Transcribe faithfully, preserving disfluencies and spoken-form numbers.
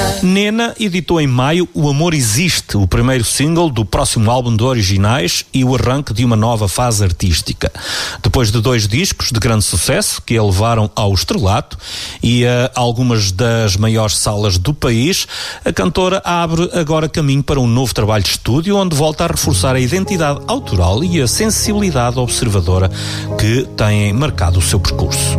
Nena editou em maio O Amor Existe, o primeiro single do próximo álbum de originais e o arranque de uma nova fase artística. Depois de dois discos de grande sucesso que a levaram ao estrelato e a algumas das maiores salas do país, a cantora abre agora caminho para um novo trabalho de estúdio onde volta a reforçar a identidade autoral e a sensibilidade observadora que têm marcado o seu percurso.